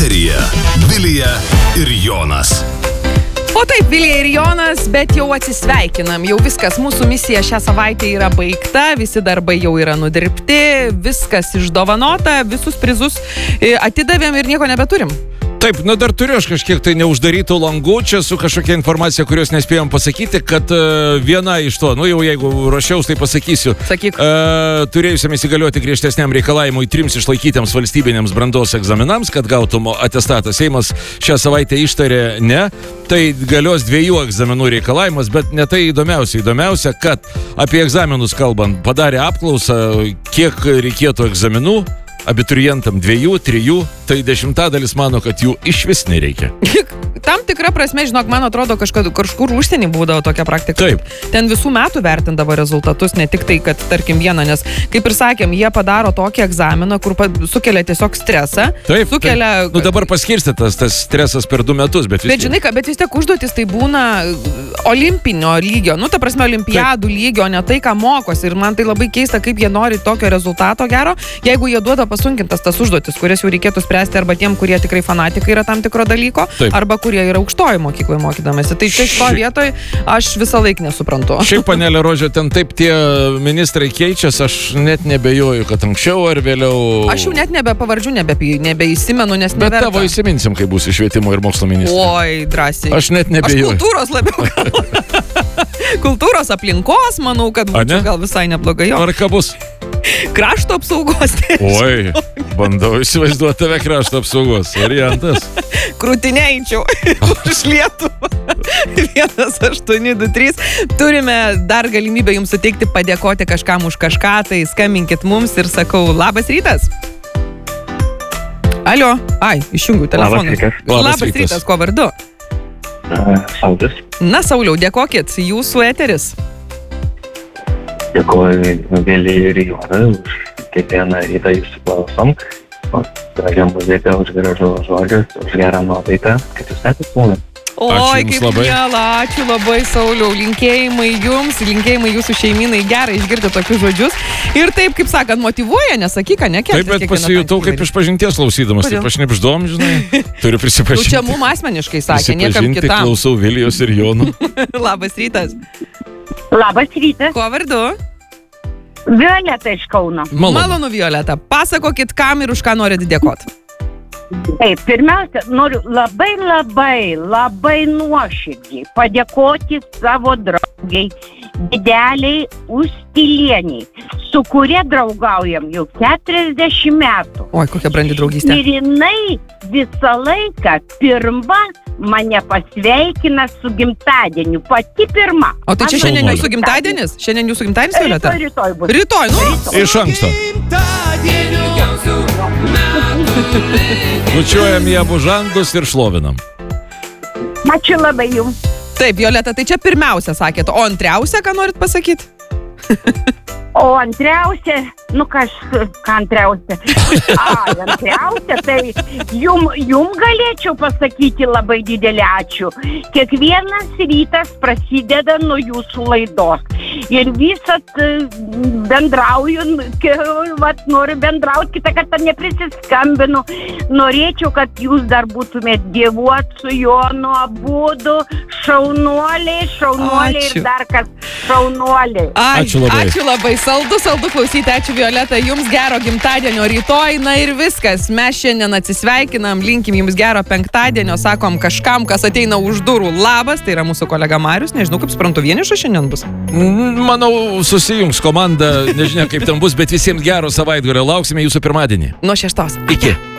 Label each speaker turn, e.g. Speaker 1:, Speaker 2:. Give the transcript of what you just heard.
Speaker 1: Eteryje Vilija ir Jonas.
Speaker 2: O taip, Vilija ir Jonas, bet jau atsisveikinam. Jau viskas, mūsų misija šią savaitę yra baigta, visi darbai jau yra nudirbti, viskas išdovanota, visus prizus atidavėm ir nieko nebeturim.
Speaker 3: Taip, dar turiu aš kažkiek tai neuždarytų langų, čia su kažkokia informacija, kurios nespėjom pasakyti, kad viena iš to, jau jeigu ruošiaus, tai pasakysiu.
Speaker 2: Sakyk.
Speaker 3: Turėjusiam įsigalioti griežtesniam reikalavimui 3 išlaikytiems valstybiniams brandos egzaminams, kad gautum atestatą. Seimas šią savaitę ištarė ne, tai galios 2 egzaminų reikalavimas, bet ne tai įdomiausia. Įdomiausia, kad apie egzaminus kalbant, padarė apklausą, kiek reikėtų egzaminų. Abiturientam 2, 3, tai 10% mano, kad jų išvis nereikia.
Speaker 2: Tam tikra prasme, žinok, man atrodo, kažkur užsienį būdavo tokia praktika.
Speaker 3: Taip.
Speaker 2: Ten visų metų vertindavo rezultatus, ne tik tai, kad tarkim vieną, nes, kaip ir sakėm, jie padaro tokį egzaminą, kur sukelia tiesiog stresą.
Speaker 3: Taip,
Speaker 2: sukelia...
Speaker 3: taip. Dabar paskirstytas tas stresas per 2 metus, bet vis tiek.
Speaker 2: Bet žinai ką, bet vis tiek užduotis tai būna olimpinio lygio, ta prasme, olimpiadų lygio, ne tai, ką mokosi. Ir man tai labai keista, kaip jie nori tokio rezultato gero, jeigu jie duoda pasunkintas tas užduotis, kurias jau reikėtų spręsti arba tiem, kurie tikrai fanatikai yra tam tikro dalyko,
Speaker 3: taip.
Speaker 2: Arba kurie yra aukštoji mokykloje mokydamasi. Tai čia šito vietoj aš visą laiką nesuprantu.
Speaker 3: Šiaip, panelė Rožė, ten taip tie ministrai keičiasi, aš net nebejoju, kad anksčiau ar vėliau...
Speaker 2: Aš jau net nebepavardžių nebeįsimenu, nes
Speaker 3: bet
Speaker 2: neverta.
Speaker 3: Tavo įsiminsim, kai bus švietimo ir mokslo ministras.
Speaker 2: Oi, drąsiai.
Speaker 3: Aš net nebejoju.
Speaker 2: Aš kultūros labiau. Kultūros aplinkos, manau, kad būtų gal visai neblogai.
Speaker 3: Ar ką bus?
Speaker 2: Krašto apsaugos.
Speaker 3: Oi, bandau įsivaizduoti tave krašto apsaugos. Variantas.
Speaker 2: Krūtinėčiau už Lietuvą. 1823. Turime dar galimybę jums suteikti, padėkoti kažkam už kažką, tai skambinkit mums ir sakau, labas rytas. Alio, išjungiu telefoną. Labas rytas, kuo vardu?
Speaker 4: Saulis.
Speaker 2: Na, Sauliau, dėkokit, jūsų eteris.
Speaker 4: Dėkoju Vilijai ir Jonai už kiekvieną rytą jūsų klausom. Gražią muziką, už gražus žodžius, už gerą nuotaiką, kad jūs esate mūsų.
Speaker 2: Oi, kaip miela, ačiū labai, Sauliau, linkėjimai jums, linkėjimai jūsų šeiminai, gerai išgirti tokius žodžius. Ir taip, kaip sakant, motyvuoja, nesakyk, ne?
Speaker 3: Taip, bet pasijutau kaip iš pažinties klausydamas, taip aš neapždom, žinai, turiu prisipažinti.
Speaker 2: Čia mum asmeniškai sakė, niekam kitam.
Speaker 3: Klausau Vilijos ir Jono.
Speaker 2: Labas rytas.
Speaker 5: Labas rytas.
Speaker 2: Kuo vardu?
Speaker 5: Violeta iš Kauno.
Speaker 2: Malonu, Violeta. Pasakokit, kam ir už ką norit dėkoti.
Speaker 5: Taip, pirmiausia, noriu labai nuoširdžiai padėkoti savo draugiai, dideliai Ustilieniai, su kuria draugaujam jau 40 metų.
Speaker 2: Oi, kokia brandi draugystė.
Speaker 5: Ir jinai visą laiką pirma mane pasveikina su gimtadieniu, pati pirma.
Speaker 2: O tai čia šiandien jūsų gimtadienis? Šiandien jūsų gimtadienis, Violeta?
Speaker 5: Rytoj bus.
Speaker 2: Rytoj,
Speaker 3: Iš anksto. Bučiuojam į abu žandus ir šlovinam.
Speaker 5: Ačiū labai jums.
Speaker 2: Taip, Violeta, tai čia pirmiausia sakėt, o antriausia, ką norit pasakyti?
Speaker 5: O antriausia, ką antriausia? Antriausia, tai jum galėčiau pasakyti labai didelį ačiū. Kiekvienas rytas prasideda nuo jūsų laidos. Ir visat bendrauju, noriu bendrauti, kitą kartą neprisiskambinu. Norėčiau, kad jūs dar būtumėt gyvuot su Jonu abudu, šaunuoliai ir dar kas šaunuoliai.
Speaker 3: Ačiū labai.
Speaker 2: Ačiū labai. Saldu klausyti, ačiū Violeta, jums gero gimtadienio rytoj, na ir viskas, mes šiandien atsisveikinam, linkim jums gero penktadienio, sakom kažkam, kas ateina už durų, labas, tai yra mūsų kolega Marius, nežinau, kaip suprantu, vienišas šiandien bus.
Speaker 3: Manau, susijungs komanda, nežinia kaip ten bus, bet visiems gero savaitgalio, lauksime jūsų pirmadienį.
Speaker 2: Nuo 6.
Speaker 3: Iki.